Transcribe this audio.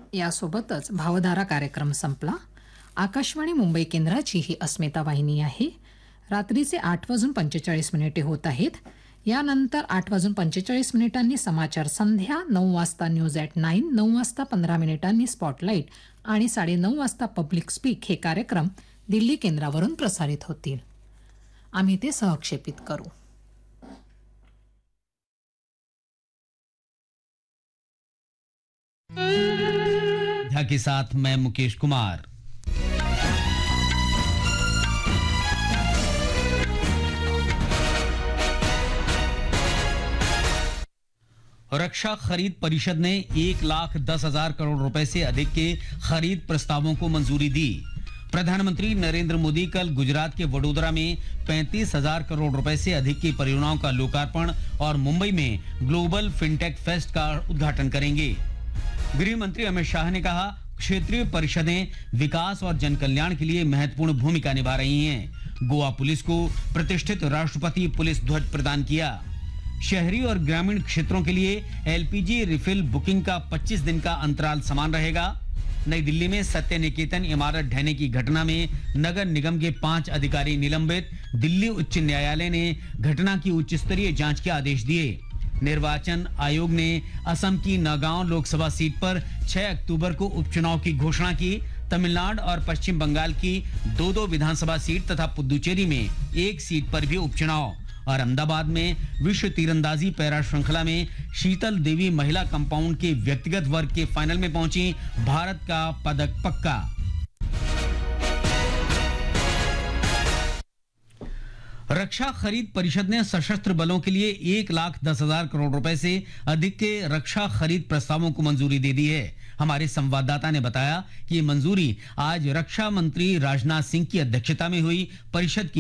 यासोबतच भावधारा कार्यक्रम संपला. आकाशवाणी मुंबई केंद्राची ही अस्मिता वाहिनी आहे. रात्रीचे 8:45 होत आहेत. यानंतर 8:45 समाचार संध्या, 9 वाजता न्यूज ॲट 9, 9 वाजता 15 मिनिटांनी स्पॉटलाईट आणि 9:30 वाजता पब्लिक स्पीक हे कार्यक्रम दिल्ली केंद्रावरून प्रसारित होतील. आम्ही ते सहक्षेपित करू. के साथ मैं मुकेश कुमार. रक्षा खरीद परिषद ने 1,10,000 करोड़ रुपए से अधिक के खरीद प्रस्तावों को मंजूरी दी. प्रधानमंत्री नरेंद्र मोदी कल गुजरात के वडोदरा में 35,000 करोड़ रुपए से अधिक की परियोजनाओं का लोकार्पण और मुंबई में ग्लोबल फिनटेक फेस्ट का उद्घाटन करेंगे. गृह मंत्री अमित शाह ने कहा, क्षेत्रीय परिषदें विकास और जन कल्याण के लिए महत्वपूर्ण भूमिका निभा रही हैं. गोवा पुलिस को प्रतिष्ठित राष्ट्रपति पुलिस ध्वज प्रदान किया. शहरी और ग्रामीण क्षेत्रों के लिए एलपीजी रिफिल बुकिंग का 25 दिन का अंतराल समान रहेगा. नई दिल्ली में सत्य निकेतन इमारत ढहने की घटना में नगर निगम के 5 अधिकारी निलंबित. दिल्ली उच्च न्यायालय ने घटना की उच्च स्तरीय जांच के आदेश दिए. निर्वाचन आयोग ने असम की नगांव लोकसभा सीट पर 6 अक्टूबर को उपचुनाव की घोषणा की. तमिलनाडु और पश्चिम बंगाल की 2-2 विधानसभा सीट तथा पुदुचेरी में 1 सीट पर भी उपचुनाव. और अहमदाबाद में विश्व तीरंदाजी पैरा श्रृंखला में शीतल देवी महिला कंपाउंड के व्यक्तिगत वर्ग के फाइनल में पहुंची. भारत का पदक पक्का. रक्षा खरीद परिषद ने सशस्त्र बलों के लिए 1,10,000 करोड़ रुपए से अधिक के रक्षा खरीद प्रस्तावों को मंजूरी दे दी है. हमारे संवाददाता ने बताया कि ये मंजूरी आज रक्षा मंत्री राजनाथ सिंह की अध्यक्षता में हुई परिषद की